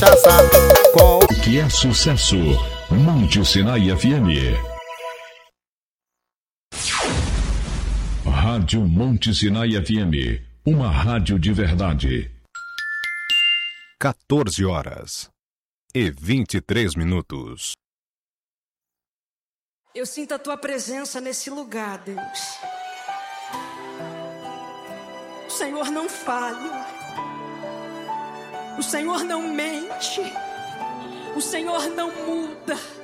Com O que é sucesso? Monte Sinai FM. Rádio Monte Sinai FM. Uma rádio de verdade. 14h23. Eu sinto a tua presença nesse lugar, Deus. O Senhor não falha. O Senhor não mente. O Senhor não muda.